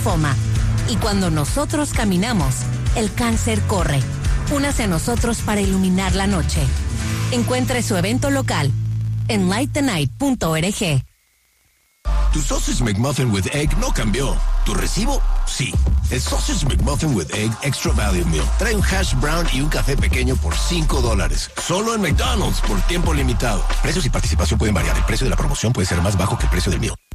linfoma. Y cuando nosotros caminamos, el cáncer corre. Únase a nosotros para iluminar la noche. Encuentre su evento local en lightthenight.org. Tu Sausage McMuffin with Egg no cambió. ¿Tu recibo? Sí. El Sausage McMuffin with Egg Extra Value Meal trae un hash brown y un café pequeño por $5. Solo en McDonald's por tiempo limitado. Precios y participación pueden variar. El precio de la promoción puede ser más bajo que el precio del meal.